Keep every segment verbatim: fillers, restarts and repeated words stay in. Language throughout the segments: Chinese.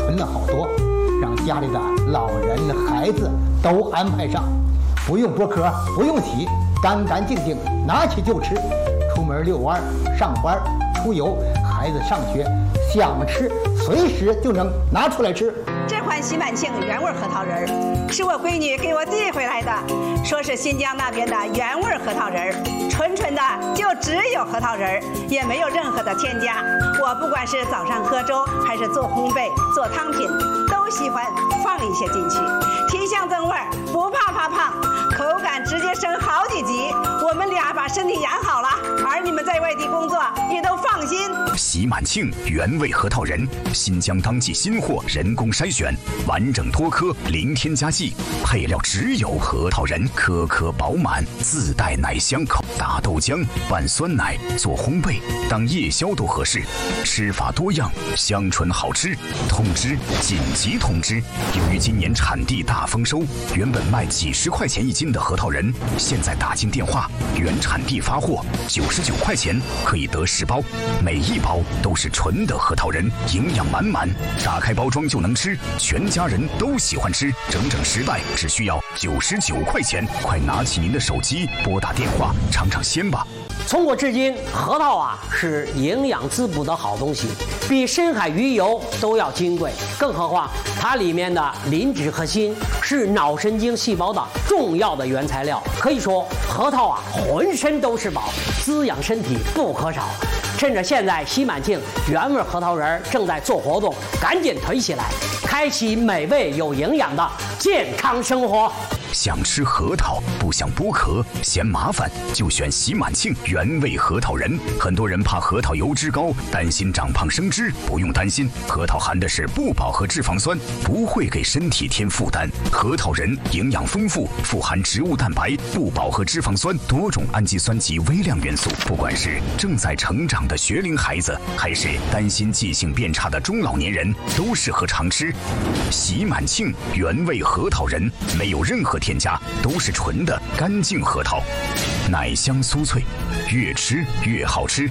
存了好多，让家里的老人孩子都安排上，不用剥壳，不用洗，干干净净拿起就吃。出门遛弯、上班、出游，孩子上学想吃随时就能拿出来吃。 这款喜满庆原味核桃仁儿是我闺女给我寄回来的，说是新疆那边的原味核桃仁儿，纯纯的就只有核桃仁儿，也没有任何的添加。我不管是早上喝粥还是做烘焙做汤品，都喜欢放一些进去，提香增味，不怕发胖，口感直接升好几级。我们俩把身体养好了，儿女们在外地工作也都放心。 喜满庆原味核桃仁，新疆当季新货，人工筛选，完整脱壳，零添加剂，配料只有核桃仁，颗颗饱满，自带奶香口。打豆浆拌酸奶做烘焙，当夜宵都合适。吃法多样，香醇好吃。通知：紧急通知！由于今年产地大丰收，原本卖几十块钱一斤的核桃仁，现在打进电话，原产地发货，九十九块钱可以得十包，每一包都是纯的核桃仁，营养满满，打开包装就能吃，全家人都喜欢吃，整整十袋只需要九十九块钱，快拿起您的手机拨打电话尝尝鲜吧。 从古至今，核桃啊是营养滋补的好东西，比深海鱼油都要金贵。更何况它里面的磷脂和锌是脑神经细胞的重要的原材料。可以说，核桃啊浑身都是宝，滋养身体不可少。趁着现在喜满庆原味核桃仁正在做活动，赶紧囤起来，开启美味有营养的健康生活。 想吃核桃不想剥壳嫌麻烦，就选喜满庆原味核桃仁。很多人怕核桃油脂高，担心长胖生脂，不用担心，核桃含的是不饱和脂肪酸，不会给身体添负担。核桃仁营养丰富，富含植物蛋白、不饱和脂肪酸、多种氨基酸及微量元素。不管是正在成长的学龄孩子，还是担心记性变差的中老年人，都适合常吃。喜满庆原味核桃仁没有任何添加，都是纯的干净核桃，奶香酥脆，越吃越好吃。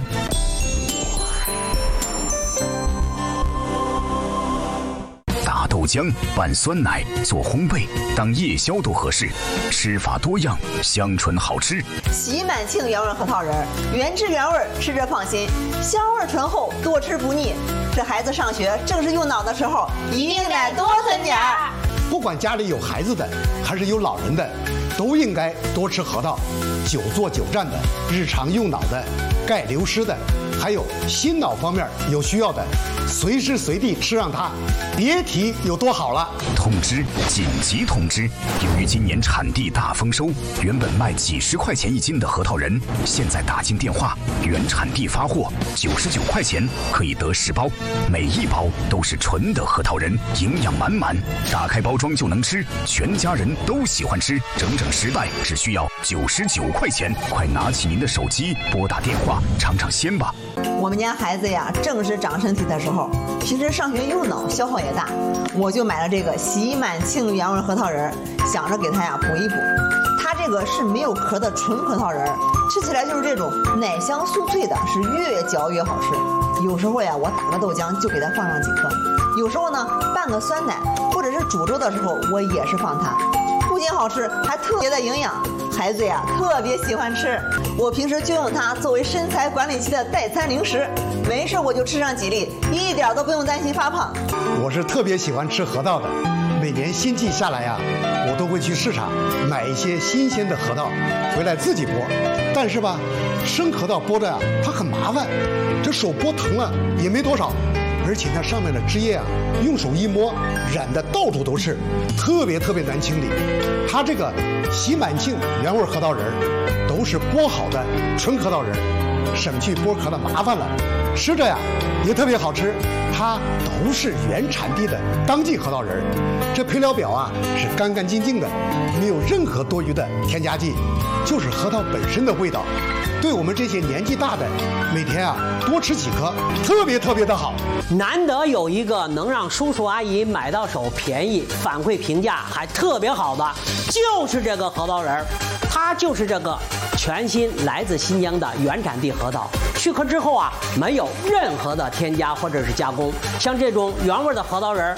打豆浆拌酸奶做烘焙，当夜宵都合适。吃法多样，香醇好吃。 喜满庆原味核桃仁，原汁原味，吃着放心，香味醇厚，多吃不腻。这孩子上学正是用脑的时候，一定得多囤点儿。 不管家里有孩子的还是有老人的，都应该多吃核桃。久坐久站的，日常用脑的，钙流失的，还有心脑方面有需要的，随时随地吃上它，别提有多好了。 通知：紧急通知！由于今年产地大丰收，原本卖几十块钱一斤的核桃仁，现在打进电话，原产地发货，九十九块钱可以得十包，每一包都是纯的核桃仁，营养满满，打开包装就能吃，全家人都喜欢吃，整整十袋只需要九十九块钱，快拿起您的手机拨打电话尝尝鲜吧。 我们家孩子呀，正是长身体的时候，平时上学用脑，消耗也大，我就买了这个喜满庆原味核桃仁，想着给他呀补一补。它这个是没有壳的纯核桃仁，吃起来就是这种奶香酥脆的，是越嚼越好吃。有时候呀，我打个豆浆就给它放上几颗，有时候呢拌个酸奶，或者是煮粥的时候，我也是放它。不仅好吃，还特别的营养，孩子呀特别喜欢吃。我平时就用它作为身材管理期的代餐零食，没事我就吃上几粒，一点都不用担心发胖。 我是特别喜欢吃核桃的，每年新季下来呀，我都会去市场买一些新鲜的核桃回来自己剥。但是吧，生核桃剥的呀，它很麻烦，这手剥疼了也没多少。而且那上面的汁液啊，用手一摸，染的到处都是，特别特别难清理。它这个喜满庆原味核桃仁都是剥好的纯核桃仁，省去剥壳的麻烦了，吃着呀也特别好吃。它都是原产地的当季核桃仁，这配料表啊是干干净净的，没有任何多余的添加剂，就是核桃本身的味道。对我们这些年纪大的，每天啊多吃几颗，特别特别的好。 难得有一个能让叔叔阿姨买到手便宜、反馈评价还特别好的，就是这个核桃仁儿。它就是这个全新来自新疆的原产地核桃，去壳之后啊，没有任何的添加或者是加工。像这种原味的核桃仁儿，